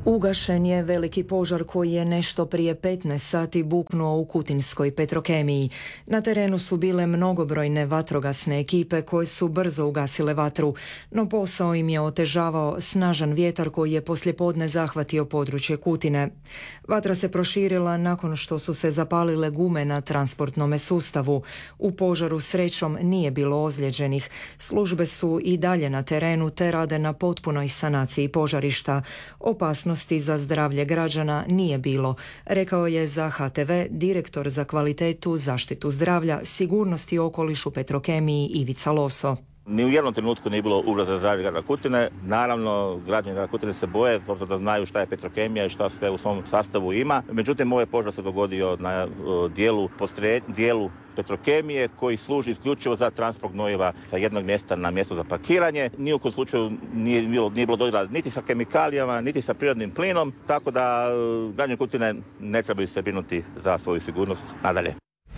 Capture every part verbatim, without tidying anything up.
Ugašen je veliki požar koji je nešto prije petnaest sati buknuo u Kutinskoj Petrokemiji. Na terenu su bile mnogobrojne vatrogasne ekipe koje su brzo ugasile vatru, no posao im je otežavao snažan vjetar koji je poslijepodne zahvatio područje Kutine. Vatra se proširila nakon što su se zapalile gume na transportnome sustavu. U požaru srećom nije bilo ozlijeđenih. Službe su i dalje na terenu te rade na potpunoj sanaciji požarišta. Opasnost za zdravlje građana nije bilo, rekao je za H T V direktor za kvalitetu, zaštitu zdravlja, sigurnost i okoliš u Petrokemiji Ivica Loso. Ni u jednom trenutku nije bilo ugroza za zdravlje grada Kutine. Naravno, građani grada Kutine se boje, zato da znaju šta je Petrokemija i šta sve u svom sastavu ima. Međutim, ovaj požar se dogodio na dijelu, postre, dijelu Petrokemije koji služi isključivo za transport gnojiva sa jednog mjesta na mjesto za pakiranje. Ni u kojem slučaju nije bilo, nije bilo dodira niti sa kemikalijama, niti sa prirodnim plinom, tako da građani Kutine ne trebaju se brinuti za svoju sigurnost nadalje.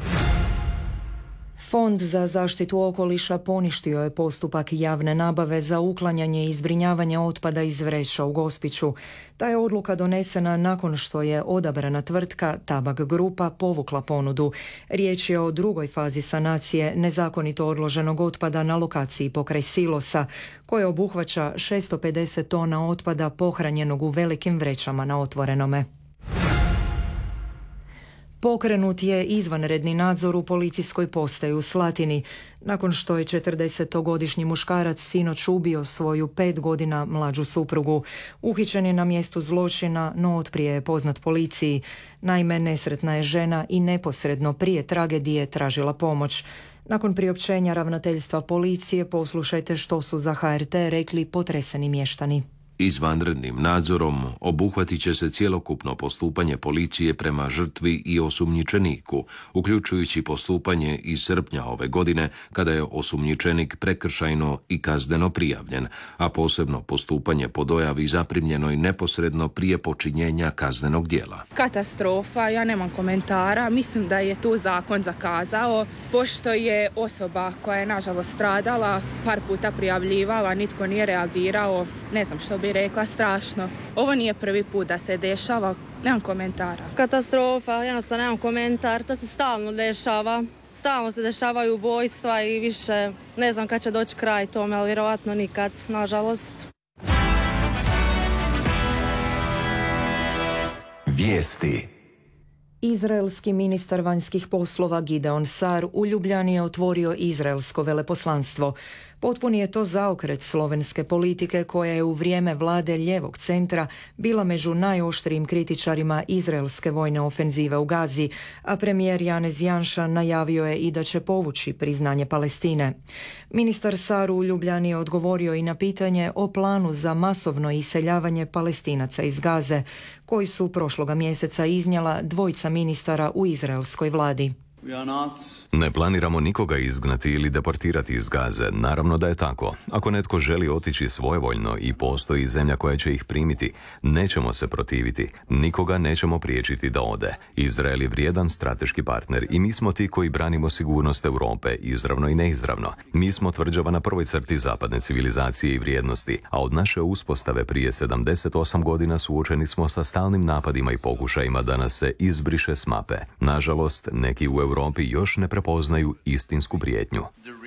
Fond za zaštitu okoliša poništio je postupak javne nabave za uklanjanje i zbrinjavanje otpada iz vreća u Gospiću. Ta je odluka donesena nakon što je odabrana tvrtka Tabak Grupa povukla ponudu. Riječ je o drugoj fazi sanacije nezakonito odloženog otpada na lokaciji pokraj silosa, koje obuhvaća šesto pedeset tona otpada pohranjenog u velikim vrećama na otvorenome. Pokrenut je izvanredni nadzor u policijskoj postaji u Slatini, nakon što je četrdesetogodišnji muškarac sinoć ubio svoju pet godina mlađu suprugu. Uhićen je na mjestu zločina, no otprije je poznat policiji. Naime, nesretna je žena i neposredno prije tragedije tražila pomoć. Nakon priopćenja ravnateljstva policije poslušajte što su za H R T rekli potreseni mještani. Izvanrednim nadzorom obuhvatit će se cjelokupno postupanje policije prema žrtvi i osumnjičeniku, uključujući postupanje iz srpnja ove godine kada je osumnjičenik prekršajno i kazneno prijavljen, a posebno postupanje po dojavi zaprimljenoj neposredno prije počinjenja kaznenog djela. Katastrofa, ja nemam komentara, mislim da je tu zakon zakazao, pošto je osoba koja je nažalost stradala par puta prijavljivala, nitko nije reagirao, ne znam što bi rekla, strašno. Ovo nije prvi put da se dešava, nemam komentara. Katastrofa, jednostavno nemam komentar, to se stalno dešava. Stalno se dešavaju ubojstva i više ne znam kad će doći kraj tome, ali vjerovatno nikad, nažalost. Vijesti. Izraelski ministar vanjskih poslova Gideon Sar u Ljubljani je otvorio izraelsko veleposlanstvo. Potpuni je to zaokret slovenske politike koja je u vrijeme vlade ljevog centra bila među najoštrijim kritičarima izraelske vojne ofenzive u Gazi, a premijer Janez Janša najavio je i da će povući priznanje Palestine. Ministar Sar u Ljubljani je odgovorio i na pitanje o planu za masovno iseljavanje Palestinaca iz Gaze, koji su prošloga mjeseca iznijela dvojica ministara u izraelskoj vladi. Ne planiramo nikoga izgnati ili deportirati iz Gaze. Naravno da je tako. Ako netko želi otići svojevoljno i postoji zemlja koja će ih primiti, nećemo se protiviti. Nikoga nećemo priječiti da ode. Izrael je vrijedan strateški partner i mi smo ti koji branimo sigurnost Europe, izravno i neizravno. Mi smo tvrđava na prvoj crti zapadne civilizacije i vrijednosti, a od naše uspostave prije sedamdeset osam godina suočeni smo sa stalnim napadima i pokušajima da nas se izbriše s mape. Nažalost, neki u Europi Europi još ne prepoznaju istinsku prijetnju.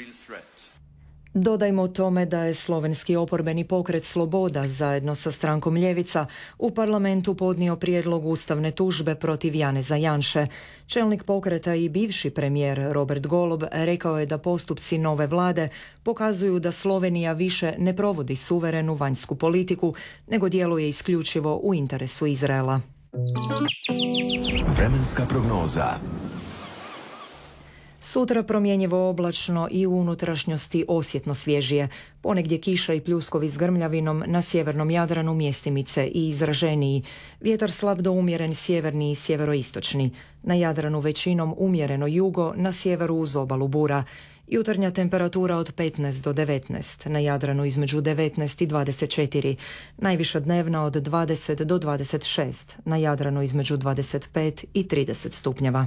Dodajmo tome da je slovenski oporbeni pokret Sloboda zajedno sa strankom Ljevica u parlamentu podnio prijedlog ustavne tužbe protiv Janeza Janše. Čelnik pokreta i bivši premijer Robert Golob rekao je da postupci nove vlade pokazuju da Slovenija više ne provodi suverenu vanjsku politiku, nego djeluje isključivo u interesu Izraela. Vremenska prognoza. Sutra promjenjivo oblačno i u unutrašnjosti osjetno svježije. Ponegdje kiša i pljuskovi s grmljavinom, na sjevernom Jadranu mjestimice i izraženiji. Vjetar slab do umjeren sjeverni i sjeveroistočni. Na Jadranu većinom umjereno jugo, na sjeveru uz obalu bura. Jutarnja temperatura od petnaest do devetnaest, na Jadranu između devetnaest i dvadeset četiri. Najviša dnevna od dvadeset do dvadeset šest, na Jadranu između dvadeset pet i trideset stupnjeva.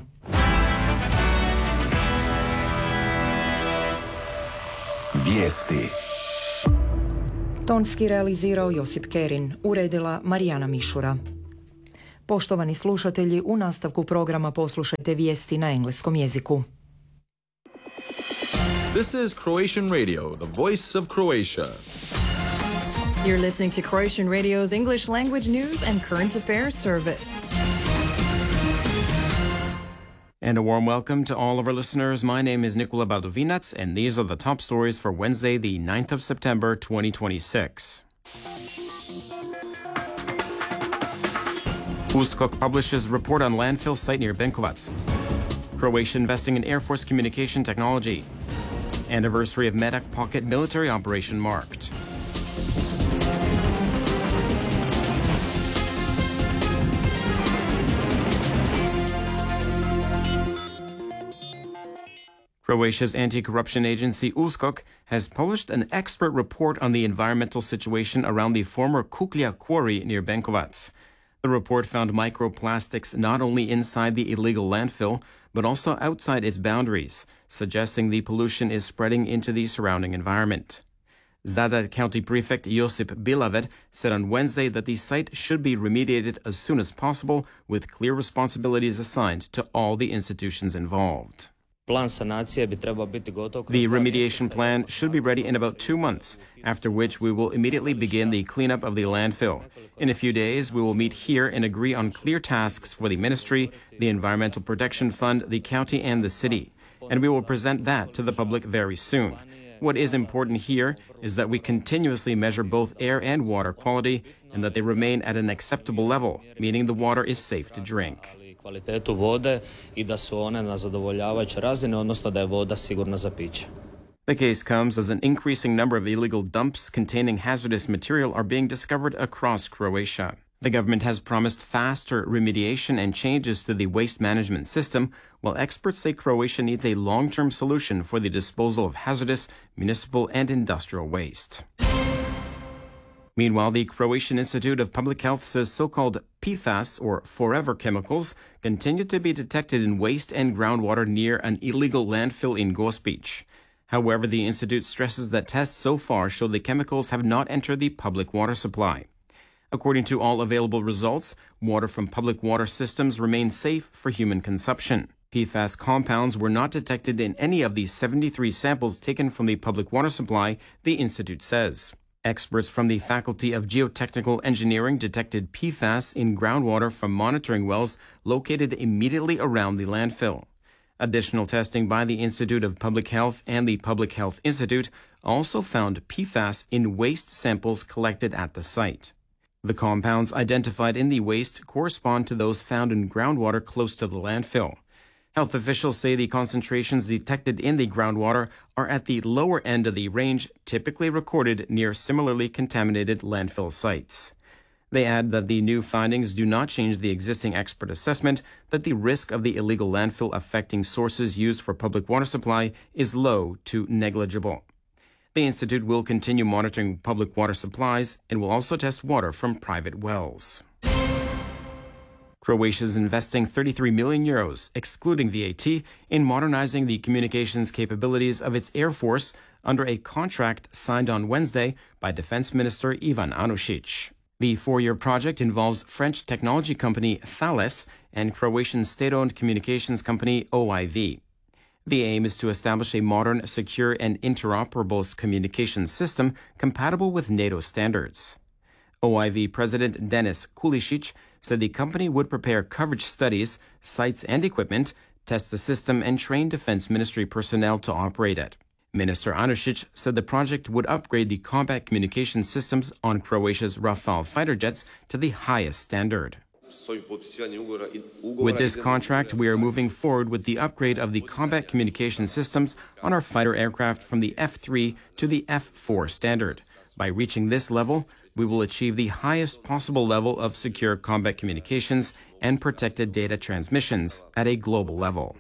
Vijesti. Tonski realizirao Josip Kerin, uredila Marijana Mišura. Poštovani slušatelji, u nastavku programa poslušajte vijesti na engleskom jeziku. This is Croatian Radio, the voice of Croatia. You're listening to Croatian Radio's English language news and current affairs service. And a warm welcome to all of our listeners. My name is Nikola Badovinac, and these are the top stories for Wednesday, the ninth of September, twenty twenty-six. U S K O K publishes report on landfill site near Benkovac. Croatia investing in Air Force communication technology. Anniversary of Medak Pocket military operation marked. Croatia's anti-corruption agency U S K O K has published an expert report on the environmental situation around the former Kuklja quarry near Benkovac. The report found microplastics not only inside the illegal landfill, but also outside its boundaries, suggesting the pollution is spreading into the surrounding environment. Zadar County Prefect Josip Bilaver said on Wednesday that the site should be remediated as soon as possible, with clear responsibilities assigned to all the institutions involved. The remediation plan should be ready in about two months, after which we will immediately begin the cleanup of the landfill. In a few days, we will meet here and agree on clear tasks for the Ministry, the Environmental Protection Fund, the county, and the city. And we will present that to the public very soon. What is important here is that we continuously measure both air and water quality and that they remain at an acceptable level, meaning the water is safe to drink. Kvalitetu vode I da su one na zadovoljavajućoj razini, odnosno da je voda sigurna za piće. The case comes as an increasing number of illegal dumps containing hazardous material are being discovered across Croatia. The government has promised faster remediation and changes to the waste management system, while experts say Croatia needs a long-term solution for the disposal of hazardous municipal and industrial waste. Meanwhile, the Croatian Institute of Public Health says so-called P FAS, or forever chemicals, continue to be detected in waste and groundwater near an illegal landfill in Gospić. However, the institute stresses that tests so far show the chemicals have not entered the public water supply. According to all available results, water from public water systems remains safe for human consumption. P FAS compounds were not detected in any of the seventy-three samples taken from the public water supply, the institute says. Experts from the Faculty of Geotechnical Engineering detected P FAS in groundwater from monitoring wells located immediately around the landfill. Additional testing by the Institute of Public Health and the Public Health Institute also found P FAS in waste samples collected at the site. The compounds identified in the waste correspond to those found in groundwater close to the landfill. Health officials say the concentrations detected in the groundwater are at the lower end of the range typically recorded near similarly contaminated landfill sites. They add that the new findings do not change the existing expert assessment that the risk of the illegal landfill affecting sources used for public water supply is low to negligible. The institute will continue monitoring public water supplies and will also test water from private wells. Croatia is investing thirty-three million euros, excluding V A T, in modernizing the communications capabilities of its Air Force under a contract signed on Wednesday by Defense Minister Ivan Anušić. The four-year project involves French technology company Thales and Croatian state-owned communications company O I V. The aim is to establish a modern, secure, and interoperable communications system compatible with NATO standards. O I V President Denis Kulisic said the company would prepare coverage studies, sites, and equipment, test the system, and train Defense Ministry personnel to operate it. Minister Anušić said the project would upgrade the combat communication systems on Croatia's Rafale fighter jets to the highest standard. With this contract, we are moving forward with the upgrade of the combat communication systems on our fighter aircraft from the F three to the F four standard. By reaching this level, we will achieve the highest possible level of secure combat communications and protected data transmissions at a global level.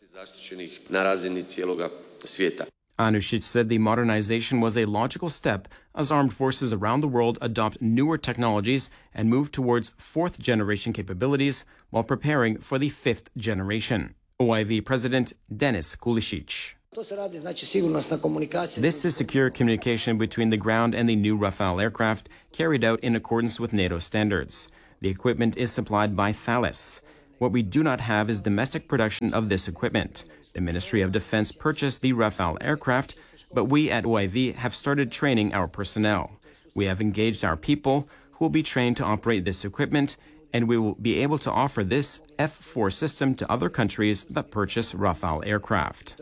Anušić said the modernization was a logical step as armed forces around the world adopt newer technologies and move towards fourth-generation capabilities while preparing for the fifth generation. O I V President Denis Kulisic. This is secure communication between the ground and the new Rafale aircraft, carried out in accordance with NATO standards. The equipment is supplied by Thales. What we do not have is domestic production of this equipment. The Ministry of Defense purchased the Rafale aircraft, but we at O I V have started training our personnel. We have engaged our people who will be trained to operate this equipment, and we will be able to offer this F four system to other countries that purchase Rafale aircraft.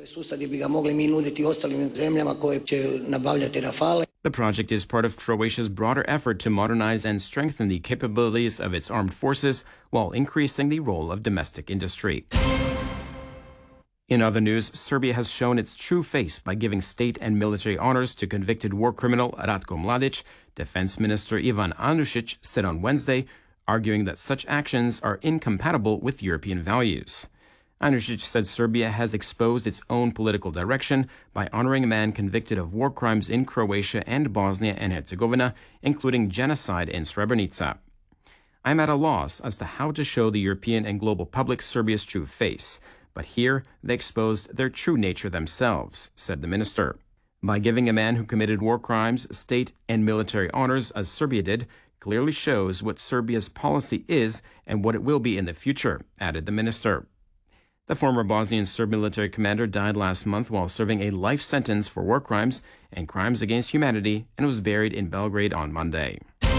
The project is part of Croatia's broader effort to modernize and strengthen the capabilities of its armed forces while increasing the role of domestic industry. In other news, Serbia has shown its true face by giving state and military honors to convicted war criminal Ratko Mladic. Defense Minister Ivan Anušić said on Wednesday, arguing that such actions are incompatible with European values. Anušić said Serbia has exposed its own political direction by honoring a man convicted of war crimes in Croatia and Bosnia and Herzegovina, including genocide in Srebrenica. I'm at a loss as to how to show the European and global public Serbia's true face, but here they exposed their true nature themselves, said the minister. By giving a man who committed war crimes state and military honors, as Serbia did, clearly shows what Serbia's policy is and what it will be in the future, added the minister. The former Bosnian Serb military commander died last month while serving a life sentence for war crimes and crimes against humanity and was buried in Belgrade on Monday.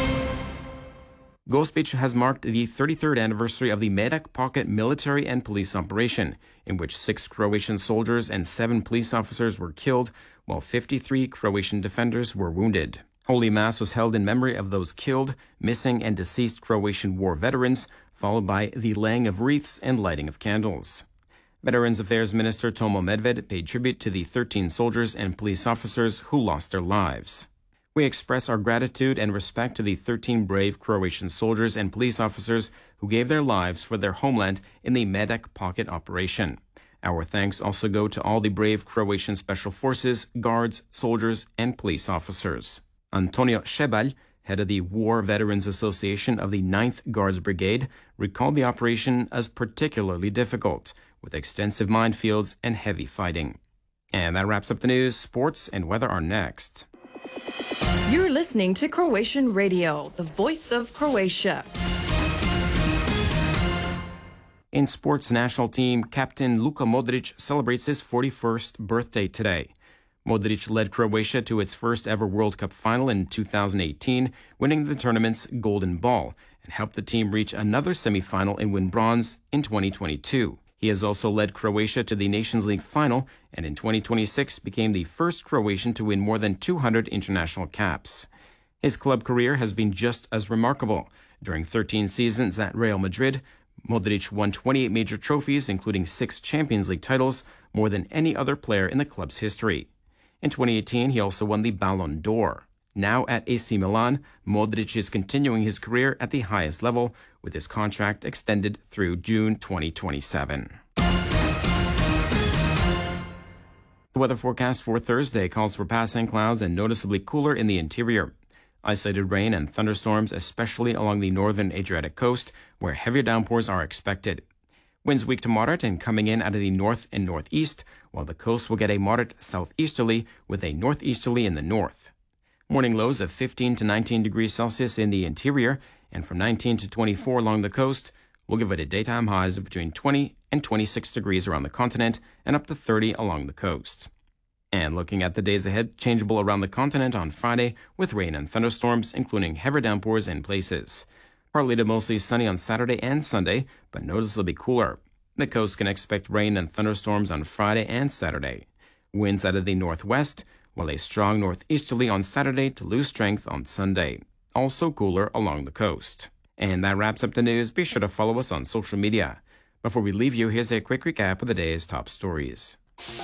Gospić has marked the thirty-third anniversary of the Medak Pocket military and police operation, in which six Croatian soldiers and seven police officers were killed, while fifty-three Croatian defenders were wounded. Holy Mass was held in memory of those killed, missing, and deceased Croatian war veterans, followed by the laying of wreaths and lighting of candles. Veterans Affairs Minister Tomo Medved paid tribute to the thirteen soldiers and police officers who lost their lives. We express our gratitude and respect to the thirteen brave Croatian soldiers and police officers who gave their lives for their homeland in the Medak Pocket operation. Our thanks also go to all the brave Croatian special forces, guards, soldiers, and police officers. Antonio Šebalj, head of the War Veterans Association of the ninth Guards Brigade, recalled the operation as particularly difficult, with extensive minefields and heavy fighting. And that wraps up the news. Sports and weather are next. You're listening to Croatian Radio, the voice of Croatia. In sports, national team captain Luka Modric celebrates his forty-first birthday today. Modric led Croatia to its first ever World Cup final in two thousand eighteen, winning the tournament's Golden Ball, and helped the team reach another semi-final and win bronze in twenty twenty-two. He has also led Croatia to the Nations League final, and in twenty twenty-six became the first Croatian to win more than two hundred international caps. His club career has been just as remarkable. During thirteen seasons at Real Madrid, Modric won twenty-eight major trophies, including six Champions League titles, more than any other player in the club's history. In twenty eighteen, he also won the Ballon d'Or. Now at A C Milan, Modric is continuing his career at the highest level, with his contract extended through June twenty twenty-seven. The weather forecast for Thursday calls for passing clouds and noticeably cooler in the interior. Isolated rain and thunderstorms, especially along the northern Adriatic coast, where heavier downpours are expected. Winds weak to moderate and coming in out of the north and northeast, while the coast will get a moderate southeasterly with a northeasterly in the north. Morning lows of fifteen to nineteen degrees Celsius in the interior, and from nineteen to twenty-four along the coast, will give it a daytime highs of between twenty and twenty-six degrees around the continent and up to thirty along the coast. And looking at the days ahead, changeable around the continent on Friday with rain and thunderstorms, including heavy downpours in places. Partly to mostly sunny on Saturday and Sunday, but noticeably cooler. The coast can expect rain and thunderstorms on Friday and Saturday. Winds out of the northwest, while a strong northeasterly on Saturday to lose strength on Sunday. Also cooler along the coast. And that wraps up the news. Be sure to follow us on social media. Before we leave you, here's a quick recap of the day's top stories.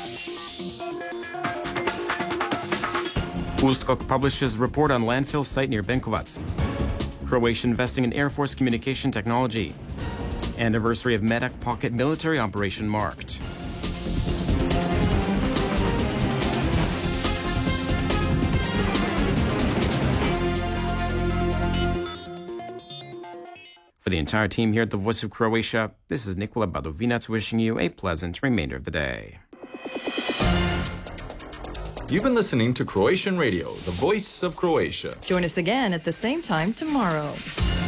USKOK publishes report on landfill site near Benkovac. Croatia investing in Air Force communication technology. Anniversary of Medak Pocket military operation marked. For the entire team here at the Voice of Croatia, this is Nikola Badovinac wishing you a pleasant remainder of the day. You've been listening to Croatian Radio, the voice of Croatia. Join us again at the same time tomorrow.